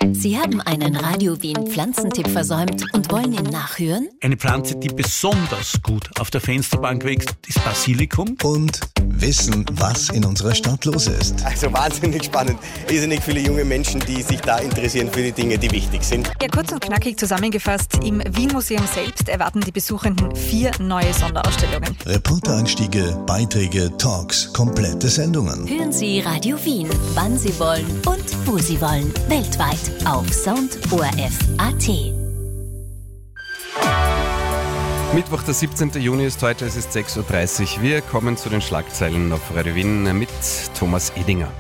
Sie haben einen Radio Wien Pflanzentipp versäumt und wollen ihn nachhören? Eine Pflanze, die besonders gut auf der Fensterbank wächst, ist Basilikum. Und wissen, was in unserer Stadt los ist. Also wahnsinnig spannend. Irrsinnig viele junge Menschen, die sich da interessieren für die Dinge, die wichtig sind. Ja, kurz und knackig zusammengefasst, im Wien-Museum selbst erwarten die Besuchenden 4 neue Sonderausstellungen. Reportereinstiege, Beiträge, Talks, komplette Sendungen. Hören Sie Radio Wien, wann Sie wollen und wo Sie wollen. Weltweit auf soundorf.at. Mittwoch, der 17. Juni ist heute, es ist 6.30 Uhr. Wir kommen zu den Schlagzeilen auf Radio Wien mit Thomas Edinger.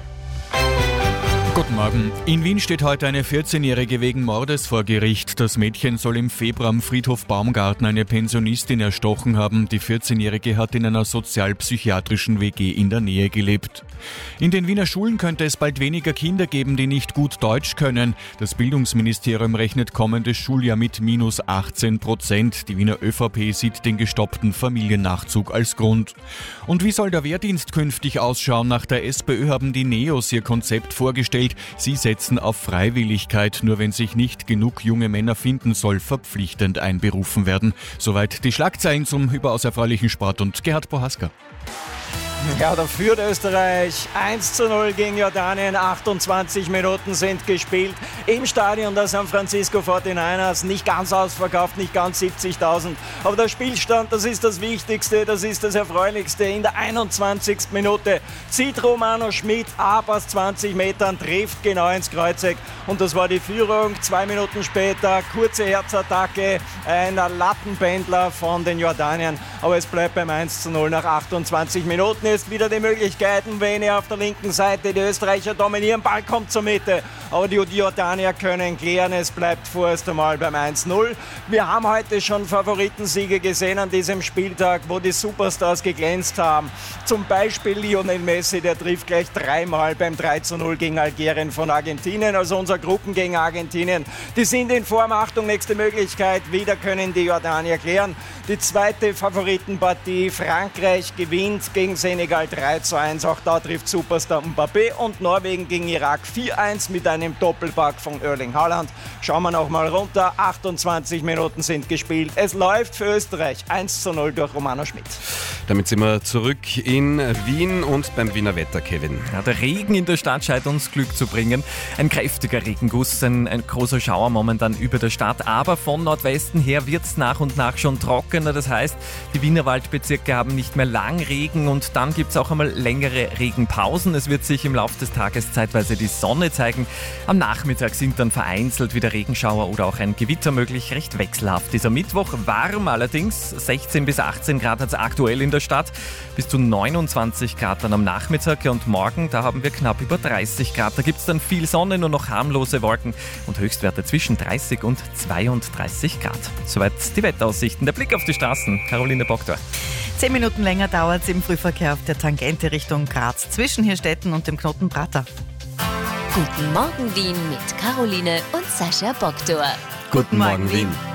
Guten Morgen. In Wien steht heute eine 14-Jährige wegen Mordes vor Gericht. Das Mädchen soll im Februar am Friedhof Baumgarten eine Pensionistin erstochen haben. Die 14-Jährige hat in einer sozialpsychiatrischen WG in der Nähe gelebt. In den Wiener Schulen könnte es bald weniger Kinder geben, die nicht gut Deutsch können. Das Bildungsministerium rechnet kommendes Schuljahr mit minus 18%. Die Wiener ÖVP sieht den gestoppten Familiennachzug als Grund. Und wie soll der Wehrdienst künftig ausschauen? Nach der SPÖ haben die Neos ihr Konzept vorgestellt. Sie setzen auf Freiwilligkeit. Nur wenn sich nicht genug junge Männer finden, soll verpflichtend einberufen werden. Soweit die Schlagzeilen zum überaus erfreulichen Sport und Gerhard Bohaska. Ja, da führt Österreich 1:0 gegen Jordanien. 28 Minuten sind gespielt im Stadion der San Francisco 49ers. Nicht ganz ausverkauft, nicht ganz 70.000. Aber der Spielstand, das ist das Wichtigste, das ist das Erfreulichste. In der 21. Minute zieht Romano Schmid ab aus 20 Metern, trifft genau ins Kreuzeck. Und das war die Führung. 2 Minuten später, kurze Herzattacke, ein Lattenpendler von den Jordaniern. Aber es bleibt beim 1:0 nach 28 Minuten. Ist wieder die Möglichkeiten, Vene auf der linken Seite, die Österreicher dominieren, Ball kommt zur Mitte, aber die Jordanier können klären, es bleibt vorerst einmal beim 1:0. Wir haben heute schon Favoritensiege gesehen an diesem Spieltag, wo die Superstars geglänzt haben. Zum Beispiel Lionel Messi, der trifft gleich 3-mal beim 3:0 gegen Algerien von Argentinien, also unser Gruppen gegen Argentinien. Die sind in Form, Achtung, nächste Möglichkeit, wieder können die Jordanier klären. Die zweite Favoritenpartie, Frankreich gewinnt gegen Senegal 3:1, auch da trifft Superstar Mbappé, und Norwegen gegen Irak 4:1 mit einem Doppelpack von Erling Haaland. Schauen wir noch mal runter, 28 Minuten sind gespielt. Es läuft für Österreich 1:0 durch Romano Schmid. Damit sind wir zurück in Wien und beim Wiener Wetter, Kevin. Ja, der Regen in der Stadt scheint uns Glück zu bringen. Ein kräftiger Regenguss, ein großer Schauer momentan über der Stadt, aber von Nordwesten her wird es nach und nach schon trockener. Das heißt, die Wiener Waldbezirke haben nicht mehr lang Regen und dann gibt es auch einmal längere Regenpausen. Es wird sich im Laufe des Tages zeitweise die Sonne zeigen. Am Nachmittag sind dann vereinzelt wieder Regenschauer oder auch ein Gewitter möglich. Recht wechselhaft dieser Mittwoch. Warm allerdings, 16 bis 18 Grad hat es aktuell in der Stadt, bis zu 29 Grad dann am Nachmittag. Und morgen, da haben wir knapp über 30 Grad. Da gibt es dann viel Sonne, nur noch harmlose Wolken und Höchstwerte zwischen 30 und 32 Grad. Soweit die Wetteraussichten. Der Blick auf die Straßen. Caroline Bogdor. 10 Minuten länger dauert es im Frühverkehr auf der Tangente Richtung Graz zwischen Hirstetten und dem Knoten Prater. Guten Morgen Wien mit Caroline und Sascha Bogdor. Guten Morgen, Wien.